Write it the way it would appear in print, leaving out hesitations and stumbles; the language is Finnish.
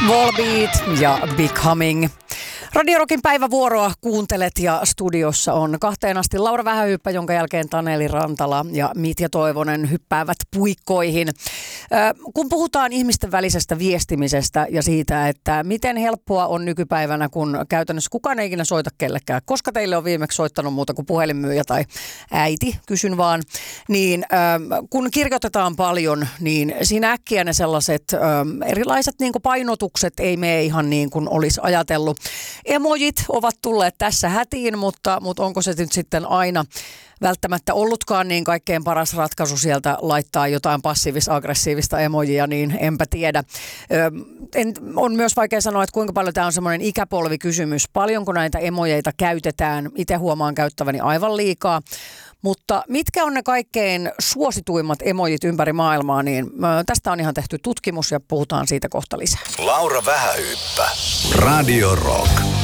Volbeat ja Becoming. Radio Rockin päivävuoroa kuuntelet ja studiossa on 2 asti Laura Vähähyyppä, jonka jälkeen Taneli Rantala ja Mitja Toivonen hyppäävät puikkoihin. Kun puhutaan ihmisten välisestä viestimisestä ja siitä, että miten helppoa on nykypäivänä, kun käytännössä kukaan ei ikinä soita kellekään, koska teille on viimeksi soittanut muuta kuin puhelinmyyjä tai äiti, kysyn vaan, niin kun kirjoitetaan paljon, niin siinä äkkiä ne sellaiset erilaiset niin kuin painotukset ei mene ihan niin kuin olisi ajatellut. Emojit ovat tulleet tässä hätiin, mutta onko se nyt sitten aina välttämättä ollutkaan niin kaikkein paras ratkaisu sieltä laittaa jotain passiivis-aggressiivista emojia, niin enpä tiedä. On myös vaikea sanoa, että kuinka paljon tämä on semmoinen ikäpolvikysymys. Paljonko näitä emojeita käytetään? Itse huomaan käyttäväni aivan liikaa. Mutta mitkä on ne kaikkein suosituimmat emojit ympäri maailmaa, niin tästä on ihan tehty tutkimus ja puhutaan siitä kohta lisää. Laura Vähähyyppä. Radio Rock.